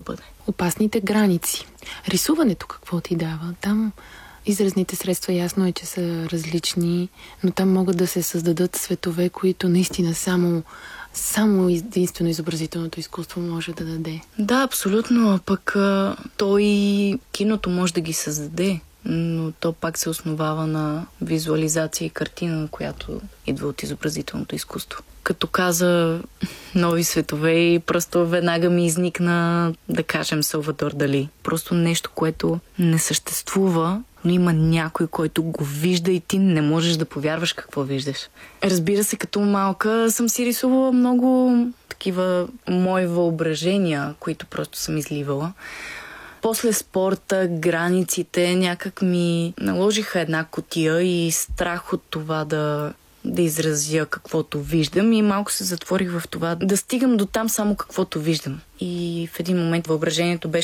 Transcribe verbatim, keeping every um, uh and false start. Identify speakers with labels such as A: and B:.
A: бъде.
B: Опасните граници. Рисуването какво ти дава? Там изразните средства ясно е, че са различни, но там могат да се създадат светове, които наистина само, само единствено изобразителното изкуство може да даде.
A: Да, абсолютно. А пък то и киното може да ги създаде, но то пак се основава на визуализация и картина, която идва от изобразителното изкуство. Като каза нови светове и просто веднага ми изникна, да кажем, Салвадор Дали. Просто нещо, което не съществува, но има някой, който го вижда и ти не можеш да повярваш какво виждаш. Разбира се, като малка съм си рисувала много такива мои въображения, които просто съм изливала. После спорта, границите някак ми наложиха една кутия и страх от това да, да изразя каквото виждам и малко се затворих в това да стигам до там само каквото виждам. И в един момент въображението беше